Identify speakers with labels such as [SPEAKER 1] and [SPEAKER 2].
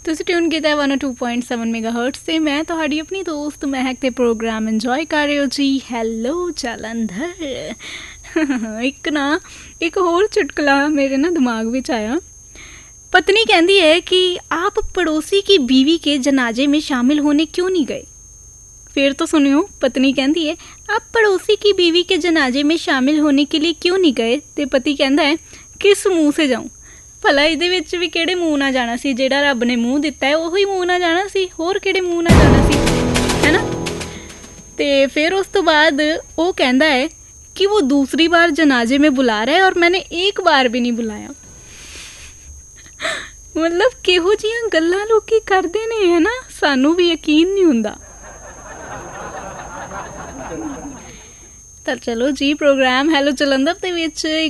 [SPEAKER 1] ਤੁਸੀਂ ਟਿਊਨ ਕੀਤਾ 102.7 ਮੈਗਾਹਰਟਜ਼ ਤੇ ਮੈਂ ਤੁਹਾਡੀ ਆਪਣੀ ਦੋਸਤ ਮਹਿਕ ਤੇ ਪ੍ਰੋਗਰਾਮ ਇੰਜੋਏ ਕਰ ਰਹੇ ਹੋ ਜੀ। ਹੈਲੋ ਜਲੰਧਰ। ਇੱਕ ਹੋਰ ਚੁਟਕਲਾ ਮੇਰੇ ਨਾ ਦਿਮਾਗ ਵਿੱਚ ਆਇਆ। पत्नी कहती है कि आप पड़ोसी की बीवी के जनाजे में शामिल होने क्यों नहीं गए। फिर तो सुनियो, पत्नी कहती है आप पड़ोसी की बीवी के जनाजे में शामिल होने के लिए क्यों नहीं गए। तो पति कहता है किस मुँह से जाऊँ। भला ਇਹਦੇ ਵਿੱਚ ਵੀ ਕਿਹੜੇ ਮੂੰਹ ਨਾਲ ਜਾਣਾ ਸੀ, ਜਿਹੜਾ ਰੱਬ ਨੇ ਮੂੰਹ ਦਿੱਤਾ ਹੈ ਉਹੀ ਮੂੰਹ ਨਾਲ ਜਾਣਾ ਸੀ, ਹੋਰ ਕਿਹੜੇ ਮੂੰਹ ਨਾਲ ਜਾਣਾ ਸੀ, ਹੈ ਨਾ। ਤੇ ਫਿਰ ਉਸ ਤੋਂ ਬਾਅਦ ਉਹ ਕਹਿੰਦਾ ਹੈ कि वो दूसरी बार जनाजे में बुला रहा है और मैंने एक बार भी नहीं बुलाया। मतलब ਕਿਹੋ ਜਿਹੀਆਂ ਗੱਲਾਂ ਲੋਕੀ ਕਰਦੇ ਨੇ, ਹੈ ਨਾ, ਸਾਨੂੰ ਵੀ ਯਕੀਨ ਨਹੀਂ ਹੁੰਦਾ। ਤਾਂ ਚਲੋ ਜੀ, ਪ੍ਰੋਗਰਾਮ ਹੈਲੋ ਜਲੰਧਰ ਦੇ ਵਿੱਚ